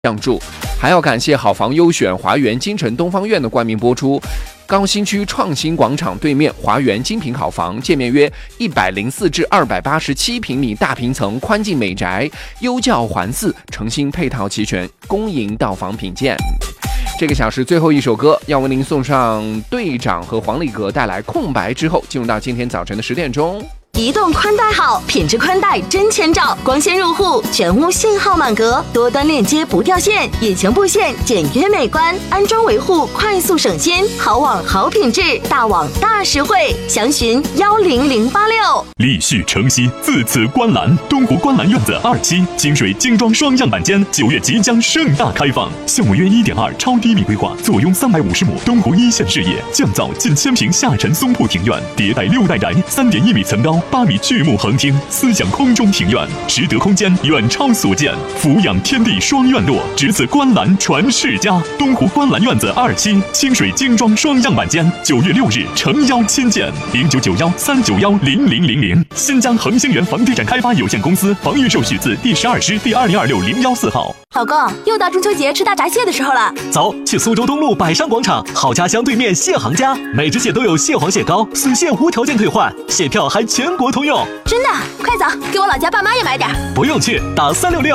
相助，还要感谢好房优选华园金城东方院的冠名播出。高新区创新广场对面华园精品好房，建面约104至287平米大平层宽进美宅，优教环伺，诚心配套齐全，恭迎到访品鉴。这个小时最后一首歌要为您送上队长和黄礼格带来空白之后，进入到今天早晨的10点钟。 移动宽带好，品质宽带真千兆，光纤入户，全屋信号满格，多端链接不掉线，隐形布线简约美观，安装维护快速省心，好网好品质，大网大实惠，详询10086。 立旭城西自此观澜，东湖观澜院子2期清水精装双样板间9月即将盛大开放，项目约1.2超低密规划，坐拥350亩东湖一线视野，降噪近1000平下沉松铺庭院，迭代6代宅，3.1米层高，8米巨幕横厅，思想空中庭院，实得空间远超所见，俯仰天地双院落，只此观澜传世家。东湖观澜院子2期清水精装双样板间9月6日诚邀亲见，0991391000。新疆恒星源房地产开发有限公司房预售许字第12师第2026014号。 老公，又到中秋节吃大闸蟹的时候了， 走，去苏州东路百商广场好家乡对面蟹行家，每只蟹都有蟹黄蟹膏，死蟹无条件退换，蟹票还全国通用。 真的？快走，给我老家爸妈也买点。 不用去，打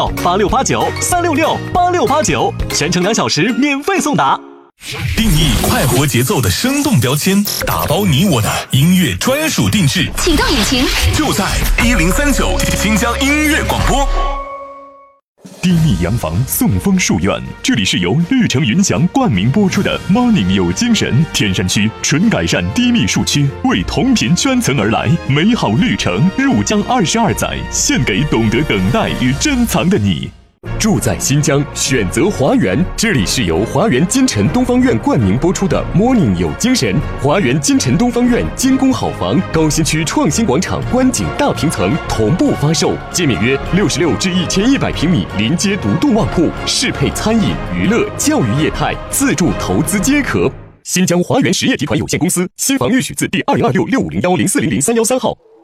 3668689，3668689，全程2小时免费送达。 定义快活节奏的生动标签，打包你我的音乐专属定制， 启动引擎， 就在1039新疆音乐广播。低密洋房送枫树院，这里是由绿城云翔冠名播出的 Morning 有精神。天山区纯改善低密树区，为同频圈层而来，美好绿城入江22载，献给懂得等待与珍藏的你。住在新疆，选择华园。这里是由华园金城东方院冠名播出的 Morning 有精神。华园金城东方院精工好房，高新区创新广场观景大平层同步发售，建面约66至1100平米，临街独栋卧铺，适配餐饮、娱乐、教育业态，自住投资皆可。新疆华园实业集团有限公司新房预许字第202650104003113号。